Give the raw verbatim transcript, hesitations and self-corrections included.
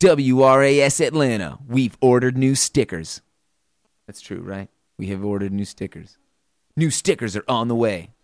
W R A S Atlanta. We've ordered new stickers. That's true, right? We have ordered new stickers. New stickers are on the way.